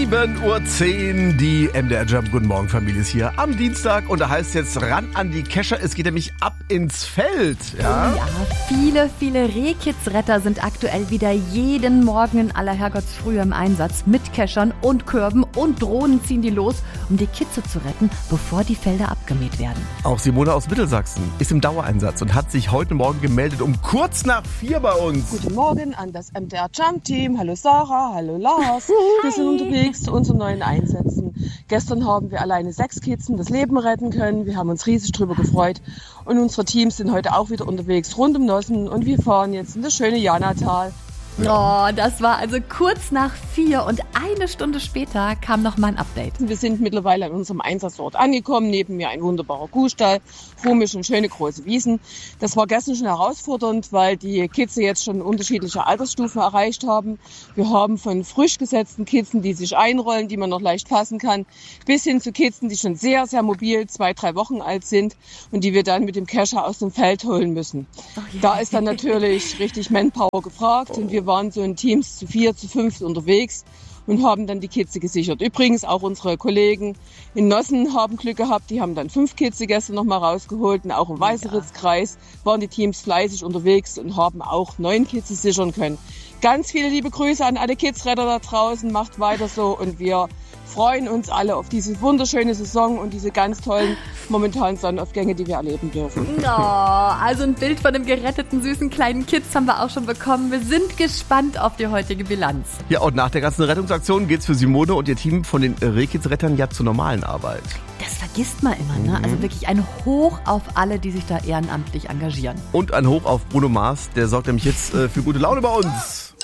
7:10 Uhr, die MDR Jump Guten Morgen Familie ist hier am Dienstag und da heißt jetzt ran an die Kescher, es geht nämlich ab ins Feld. Ja, viele Rehkitzretter sind aktuell wieder jeden Morgen in aller Herrgottsfrühe im Einsatz. Mit Keschern und Körben und Drohnen ziehen die los, um die Kitze zu retten, bevor die Felder abgemäht werden. auch Simone aus Mittelsachsen ist im Dauereinsatz und hat sich heute Morgen gemeldet um kurz nach 4 bei uns. Guten Morgen an das MDR Jump Team. Hallo Sarah, hallo Lars. Wir sind unterwegs zu unseren neuen Einsätzen. Gestern haben wir alleine 6 Kitzen das Leben retten können. Wir haben uns riesig drüber gefreut. Und unsere Teams sind heute auch wieder unterwegs rund um Nossen. Und wir fahren jetzt in das schöne Janatal. Oh, das war also kurz nach 4 und eine Stunde später kam noch mal ein Update. Wir sind mittlerweile an unserem Einsatzort angekommen. Neben mir ein wunderbarer Kuhstall, Fumisch und schöne große Wiesen. Das war gestern schon herausfordernd, weil die Kitze jetzt schon unterschiedliche Altersstufen erreicht haben. Wir haben von frisch gesetzten Kitzen, die sich einrollen, die man noch leicht fassen kann, bis hin zu Kitzen, die schon sehr, sehr mobil 2-3 Wochen alt sind und die wir dann mit dem Kescher aus dem Feld holen müssen. Da ist dann natürlich richtig Manpower gefragt und wir waren so in Teams zu 4, zu 5 unterwegs und haben dann die Kitze gesichert. Übrigens auch unsere Kollegen in Nossen haben Glück gehabt, die haben dann 5 Kitze gestern noch mal rausgeholt und auch im Weißeritzkreis waren die Teams fleißig unterwegs und haben auch 9 Kitze sichern können. Ganz viele liebe Grüße an alle Kitzretter da draußen, macht weiter so und wir freuen uns alle auf diese wunderschöne Saison und diese ganz tollen momentanen Sonnenaufgänge, die wir erleben dürfen. Oh, also ein Bild von dem geretteten, süßen kleinen Kitz haben wir auch schon bekommen. Wir sind gespannt auf die heutige Bilanz. Ja, und nach der ganzen Rettungsaktion geht's für Simone und ihr Team von den Rehkitzrettern ja zur normalen Arbeit. Das vergisst man immer, ne? Also wirklich ein Hoch auf alle, die sich da ehrenamtlich engagieren. Und ein Hoch auf Bruno Mars, der sorgt nämlich jetzt für gute Laune bei uns.